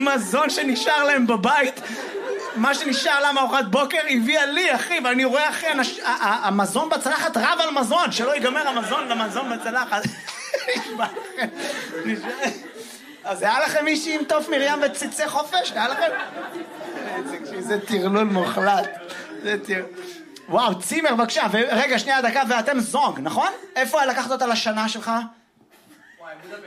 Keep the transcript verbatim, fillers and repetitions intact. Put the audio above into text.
מזון שנשאר להם בבית, מה שנשאר להם ארוחת בוקר הביאה לי, אחי, ואני רואה אחי, המזון בצלחת רב על מזון, שלא ייגמר המזון למזון בצלחת. אז היה לכם מישהי עם תוף מרים וציצי חופש? היה לכם? זה טרלול מוחלט. זה טרלול. וואו, צימר, בבקשה. רגע, שנייה, דקה, ואתם זונג, נכון? איפה לקחת אותה לשנה שלך?